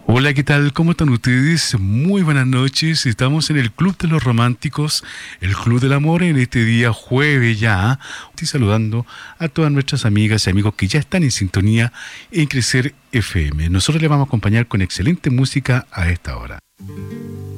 Hola, ¿qué tal? ¿Cómo están ustedes? Muy buenas noches. Estamos en el Club de los Románticos, el Club del Amor, en este día jueves ya. Estoy saludando a todas nuestras amigas y amigos que ya están en sintonía en Crecer FM. Nosotros les vamos a acompañar con excelente música a esta hora.